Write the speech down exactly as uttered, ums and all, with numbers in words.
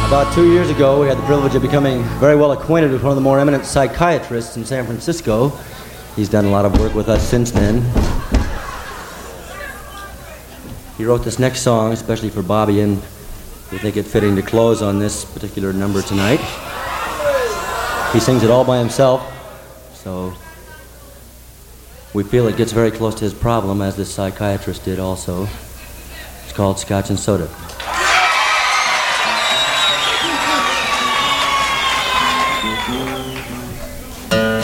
About two years ago, we had the privilege of becoming very well acquainted with one of the more eminent psychiatrists in San Francisco. He's done a lot of work with us since then. He wrote this next song, especially for Bobby, and we think it fitting to close on this particular number tonight. He sings it all by himself, so we feel it gets very close to his problem, as this psychiatrist did also. It's called Scotch and Soda.